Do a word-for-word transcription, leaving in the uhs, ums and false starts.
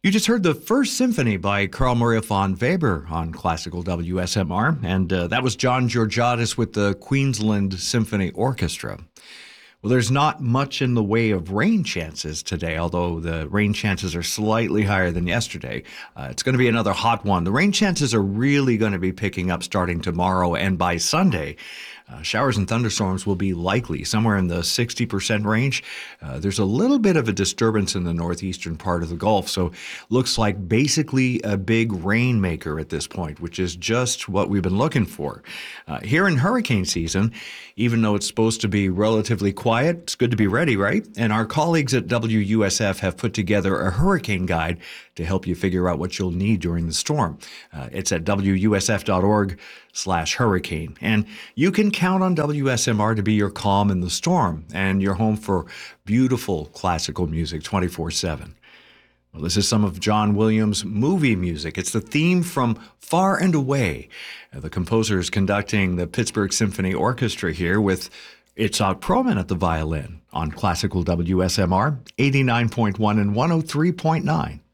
You just heard the First Symphony by Carl Maria von Weber on Classical W S M R, and uh, that was John Georgiadis with the Queensland Symphony Orchestra. Well, there's not much in the way of rain chances today, although the rain chances are slightly higher than yesterday. Uh, it's going to be another hot one. The rain chances are really going to be picking up starting tomorrow, and by Sunday, Uh, showers and thunderstorms will be likely somewhere in the sixty percent range. Uh, there's a little bit of a disturbance in the northeastern part of the Gulf, so looks like basically a big rainmaker at this point, which is just what we've been looking for. Uh, here in hurricane season, even though it's supposed to be relatively quiet, it's good to be ready, right? And our colleagues at W U S F have put together a hurricane guide to help you figure out what you'll need during the storm. Uh, it's at W U S F dot org slash hurricane. And you can count on W S M R to be your calm in the storm and your home for beautiful classical music twenty-four seven. Well, this is some of John Williams' movie music. It's the theme from Far and Away. Uh, the composer is conducting the Pittsburgh Symphony Orchestra here with Itzhak Perlman at the violin on Classical W S M R eighty-nine point one and one oh three point nine.